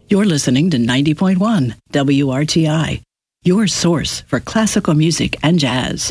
You're listening to 90.1 WRTI, your source for classical music and jazz.